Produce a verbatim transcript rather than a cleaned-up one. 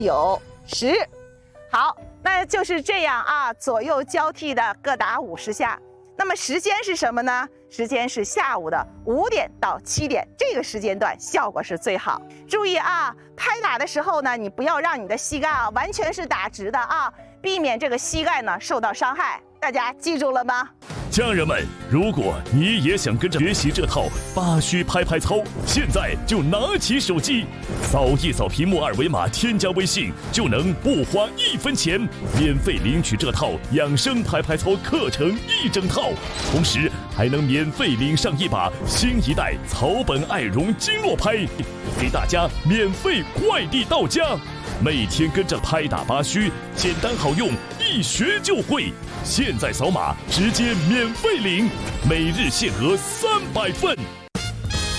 九、十。好，那就是这样啊，左右交替的各打五十下。那么时间是什么呢？时间是下午的五点到七点，这个时间段效果是最好。注意啊，拍打的时候呢，你不要让你的膝盖啊完全是打直的啊，避免这个膝盖呢受到伤害。大家记住了吗？ 家人们，如果你也想跟着学习这套八虚拍拍操，现在就拿起手机，扫一扫屏幕二维码，添加微信，就能不花一分钱，免费领取这套养生拍拍操课程一整套，同时还能免费领上一把新一代草本爱绒经络拍，给大家免费快递到家。每天跟着拍打八虚，简单好用，一学就会。现在扫码直接免费领，每日限额三百份。